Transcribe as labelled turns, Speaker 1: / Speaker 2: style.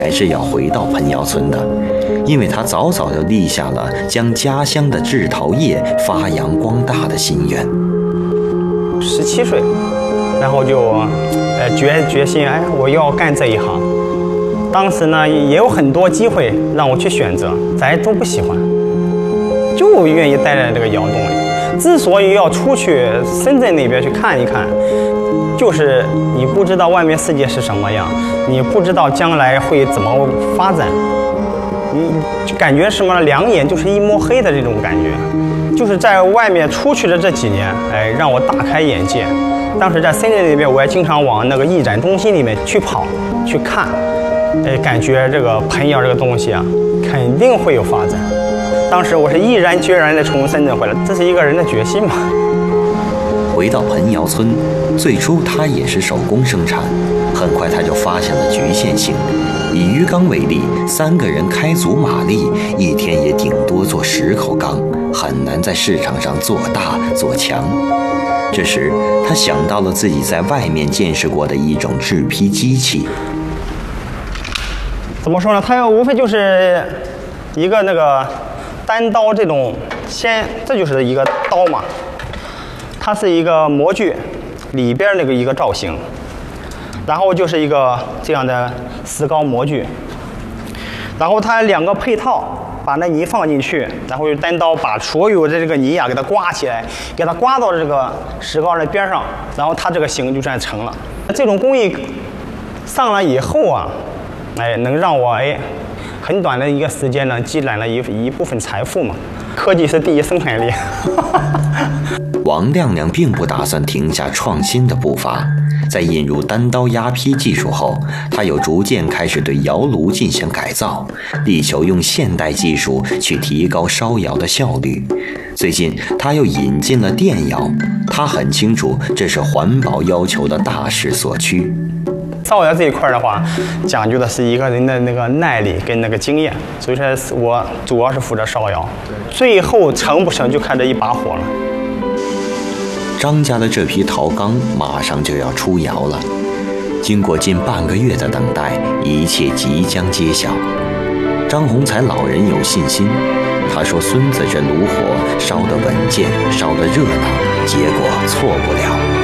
Speaker 1: 还是要回到彭窑村的，因为他早早就立下了将家乡的制陶业发扬光大的心愿。
Speaker 2: 17岁，然后就决心，我要干这一行。当时呢，也有很多机会让我去选择，咱都不喜欢，就愿意待在这个窑洞里。之所以要出去深圳那边去看一看，就是你不知道外面世界是什么样，你不知道将来会怎么发展，你感觉什么两眼就是一摸黑的这种感觉。就是在外面出去的这几年，让我大开眼界。当时在深圳那边，我也经常往那个艺展中心里面去跑去看，感觉这个彭窑这个东西啊，肯定会有发展。当时我是毅然决然地从深圳回来，这是一个人的决心嘛。
Speaker 1: 回到彭窑村，最初他也是手工生产，很快他就发现了局限性。以鱼缸为例，3个人开足马力，一天也顶多做10口缸，很难在市场上做大做强。这时，他想到了自己在外面见识过的一种制坯机器。
Speaker 2: 怎么说呢？它无非就是一个那个单刀这种，这就是一个刀嘛，它是一个模具里边那个一个造型，然后就是一个这样的石膏模具，然后它2个配套。把那泥放进去，然后用单刀把所有的这个泥给它刮起来，给它刮到这个石膏的边上，然后它这个形就算成了。这种工艺上来以后啊，能让我很短的一个时间呢积攒了一部分财富嘛。科技是第一生产力。
Speaker 1: 王亮亮并不打算停下创新的步伐。在引入单刀压坯技术后，他又逐渐开始对窑炉进行改造，力求用现代技术去提高烧窑的效率。最近，他又引进了电窑，他很清楚这是环保要求的大势所趋。
Speaker 2: 烧窑这一块的话，讲究的是一个人的那个耐力跟那个经验，所以说我主要是负责烧窑，最后成不成就看这一把火了。
Speaker 1: 张家的这批陶缸马上就要出窑了，经过近半个月的等待，一切即将揭晓。张洪才老人有信心，他说：“孙子这炉火烧得稳健，烧得热闹，结果错不了。”